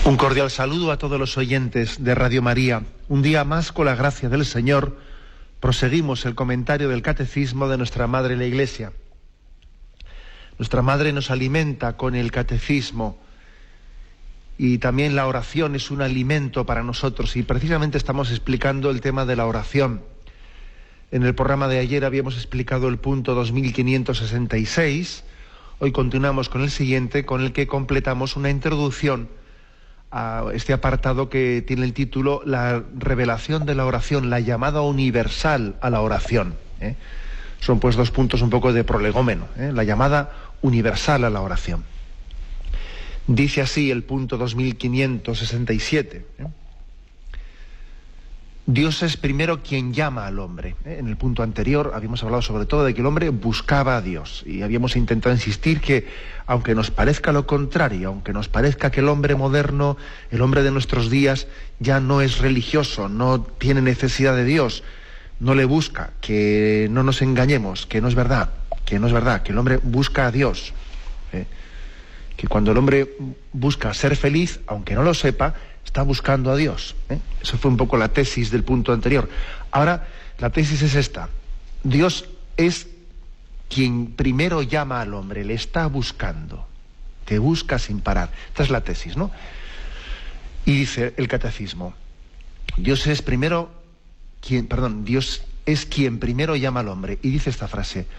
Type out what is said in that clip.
Un cordial saludo a todos los oyentes de Radio María. Un día más, con la gracia del Señor, proseguimos el comentario del Catecismo de nuestra Madre la Iglesia. Nuestra Madre nos alimenta con el Catecismo y también la oración es un alimento para nosotros, y precisamente estamos explicando el tema de la oración. En el programa de ayer habíamos explicado el punto 2566, hoy continuamos con el siguiente, con el que completamos una introducción a este apartado que tiene el título La revelación de la oración, la llamada universal a la oración. Son pues dos puntos un poco de prolegómeno, la llamada universal a la oración. Dice así el punto 2567. Dios es primero quien llama al hombre. En el punto anterior habíamos hablado sobre todo de que el hombre buscaba a Dios, y habíamos intentado insistir que, aunque nos parezca lo contrario, aunque nos parezca que el hombre moderno, el hombre de nuestros días, ya no es religioso, no tiene necesidad de Dios, no le busca, que no nos engañemos, que no es verdad, que el hombre busca a Dios. Que cuando el hombre busca ser feliz, aunque no lo sepa, está buscando a Dios. Eso fue un poco la tesis del punto anterior. Ahora, la tesis es esta. Dios es quien primero llama al hombre, le está buscando, te busca sin parar. Esta es la tesis, ¿no? Y dice el Catecismo, Dios es quien primero llama al hombre, y dice esta frase: